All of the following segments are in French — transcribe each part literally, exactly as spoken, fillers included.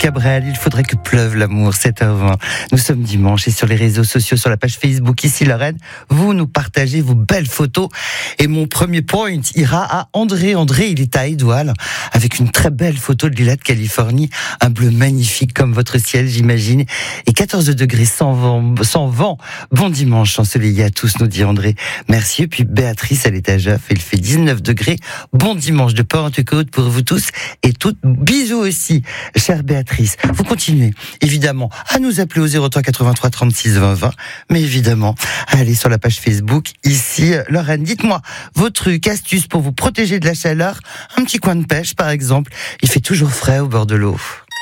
Cabrel, il faudrait que pleuve l'amour, sept heures vingt. Nous sommes dimanche et sur les réseaux sociaux, sur la page Facebook Ici Lorraine, vous nous partagez vos belles photos. Et mon premier point ira à André. André, il est à Édoual, avec une très belle photo de l'île de Californie, un bleu magnifique comme votre ciel, j'imagine, et quatorze degrés sans vent, sans vent. Bon dimanche ensoleillé à tous, nous dit André. Merci. Et puis Béatrice, elle est à Jeff, il fait dix-neuf degrés. Bon dimanche de Port-en-Côte pour vous tous et toutes. Bisous aussi, chère Béatrice. Vous continuez, évidemment, à nous appeler au zéro trois quatre-vingt-trois trente-six vingt vingt, mais évidemment, à aller sur la page Facebook Ici Lorraine. Dites-moi vos trucs, astuces pour vous protéger de la chaleur. Un petit coin de pêche, par exemple. Il fait toujours frais au bord de l'eau.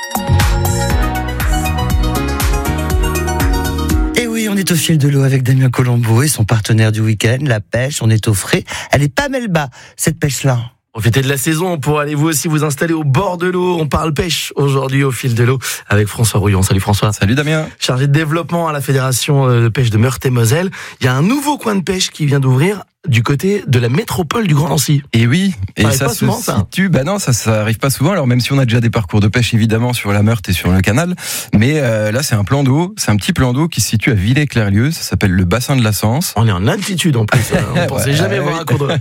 Et oui, on est au fil de l'eau avec Damien Colombo et son partenaire du week-end, la pêche. On est au frais. Elle est pas mal bas, cette pêche-là. Profitez de la saison pour aller vous aussi vous installer au bord de l'eau. On parle pêche aujourd'hui au fil de l'eau avec François Rouillon. Salut François. Salut Damien. Chargé de développement à la Fédération de pêche de Meurthe-et-Moselle. Il y a un nouveau coin de pêche qui vient d'ouvrir du côté de la métropole du Grand Nancy. Et oui, et ça, ça pas se souvent, ça. situe, bah non, ça, ça arrive pas souvent. Alors même si on a déjà des parcours de pêche évidemment sur la Meurthe et sur le canal, mais euh, là c'est un plan d'eau, c'est un petit plan d'eau qui se situe à Villers-Clerlieu, ça s'appelle le bassin de la Sens. On est en altitude en plus, on ne pensait ouais, jamais euh, voir oui. un cours d'eau.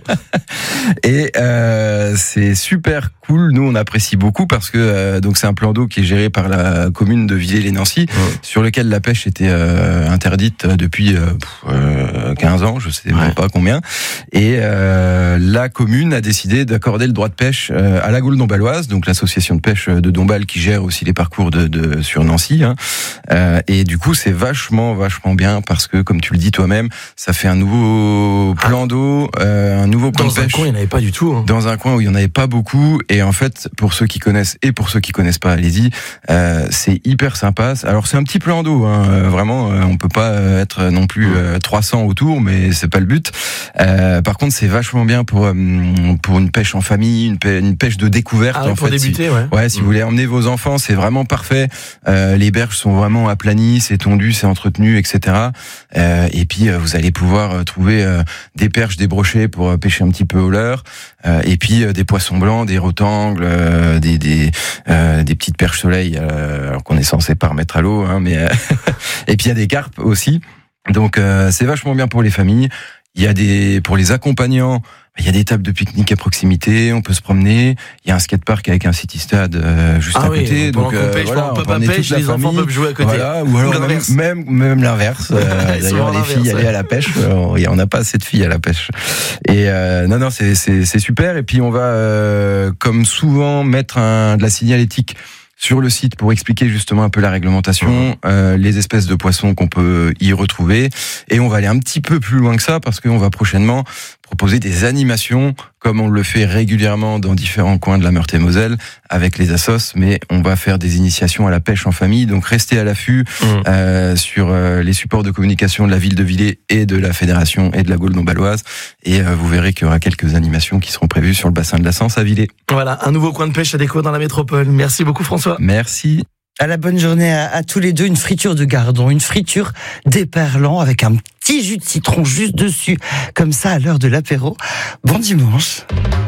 Et euh, c'est super cool, nous on apprécie beaucoup parce que euh, donc c'est un plan d'eau qui est géré par la commune de Villers-les-Nancy, ouais. sur lequel la pêche était euh, interdite depuis euh, euh, quinze ans, je sais ouais. même pas combien, et euh, Euh, la commune a décidé d'accorder le droit de pêche euh, à la Gaule dombaloise, donc l'association de pêche de Dombasle qui gère aussi les parcours de, de sur Nancy. Hein. Euh, et du coup, c'est vachement, vachement bien parce que, comme tu le dis toi-même, ça fait un nouveau plan d'eau, euh, un nouveau plan dans de pêche. Dans un coin, il n'y en avait pas du tout. Hein. Dans un coin où il n'y en avait pas beaucoup. Et en fait, pour ceux qui connaissent et pour ceux qui connaissent pas, allez-y, euh, c'est hyper sympa. Alors, c'est un petit plan d'eau. Hein. Euh, vraiment, euh, on peut pas être non plus euh, trois cents autour, mais c'est pas le but. Euh, par contre, c'est vachement bien pour pour une pêche en famille, une pêche, une pêche de découverte. Ah ouais, en pour fait, débuter, si, ouais. Ouais, si mmh. vous voulez emmener vos enfants, c'est vraiment parfait. Euh, les berges sont vraiment aplanies, c'est tondu, c'est entretenu, et cetera. Euh, et puis euh, vous allez pouvoir trouver euh, des perches, des brochets pour euh, pêcher un petit peu au leurre. Euh, et puis euh, des poissons blancs, des rotangles, euh, des des euh, des petites perches soleil, euh, alors qu'on est censé pas remettre à l'eau, hein, mais euh, et puis il y a des carpes aussi. Donc euh, c'est vachement bien pour les familles. Il y a des, pour les accompagnants, il y a des tables de pique-nique à proximité, on peut se promener. Il y a un skatepark avec un city-stade euh, juste ah à oui, côté. Donc, euh, pêche, voilà, on peut on pas peut pêche, les enfants peuvent jouer à côté. Voilà, ou alors ou même, même, même l'inverse. Euh, d'ailleurs, les filles allaient à la pêche. Euh, on n'a pas assez de filles à la pêche. Et euh, non, non, c'est, c'est, c'est super. Et puis on va, euh, comme souvent, mettre un, de la signalétique sur le site pour expliquer justement un peu la réglementation, mmh. euh, les espèces de poissons qu'on peut y retrouver. Et on va aller un petit peu plus loin que ça parce qu'on va prochainement proposer des animations comme on le fait régulièrement dans différents coins de la Meurthe-et-Moselle avec les assos, mais on va faire des initiations à la pêche en famille. Donc restez à l'affût mmh. euh, sur euh, les supports de communication de la ville de Villers et de la fédération et de la Gaule dombaloise. Et euh, vous verrez qu'il y aura quelques animations qui seront prévues sur le bassin de la Sens à Villers. Voilà, un nouveau coin de pêche à découvrir dans la métropole. Merci beaucoup François. Merci. À la bonne journée à, à tous les deux, une friture de gardon, une friture d'éperlan avec un petit jus de citron juste dessus, comme ça à l'heure de l'apéro. Bon dimanche.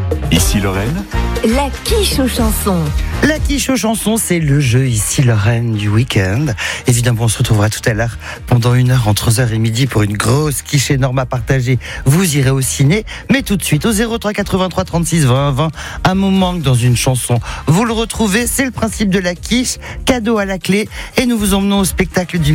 Ici Lorraine. La quiche aux chansons. La quiche aux chansons, c'est le jeu Ici Lorraine du week-end. Évidemment, on se retrouvera tout à l'heure pendant une heure entre onze heures et midi pour une grosse quiche énorme à partager. Vous irez au ciné, mais tout de suite au zéro trois quatre-vingt-trois trente-six vingt vingt, un mot manque dans une chanson. Vous le retrouvez, c'est le principe de la quiche, cadeau à la clé, et nous vous emmenons au spectacle du